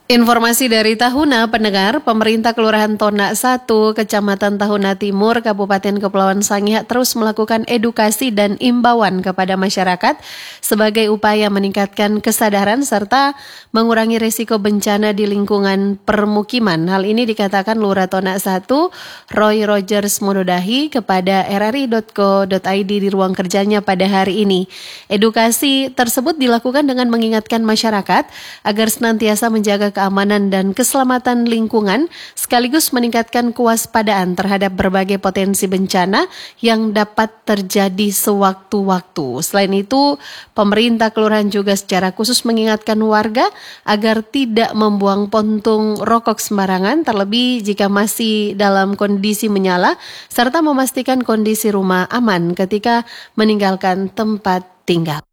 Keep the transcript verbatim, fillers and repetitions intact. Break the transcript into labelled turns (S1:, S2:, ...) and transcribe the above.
S1: Informasi dari Tahuna, pendengar, pemerintah Kelurahan Tona satu, Kecamatan Tahuna Timur, Kabupaten Kepulauan Sangihe terus melakukan edukasi dan imbauan kepada masyarakat sebagai upaya meningkatkan kesadaran serta mengurangi risiko bencana di lingkungan permukiman. Hal ini dikatakan Lurah Tona satu, Roy Rogers Monodahi kepada r r i dot co dot i d di ruang kerjanya pada hari ini. Edukasi tersebut dilakukan dengan mengingatkan masyarakat agar senantiasa menjaga keamanan dan keselamatan lingkungan, sekaligus meningkatkan kewaspadaan terhadap berbagai potensi bencana yang dapat terjadi sewaktu-waktu. Selain itu, pemerintah kelurahan juga secara khusus mengingatkan warga agar tidak membuang puntung rokok sembarangan, terlebih jika masih dalam kondisi menyala, serta memastikan kondisi rumah aman ketika meninggalkan tempat tinggal.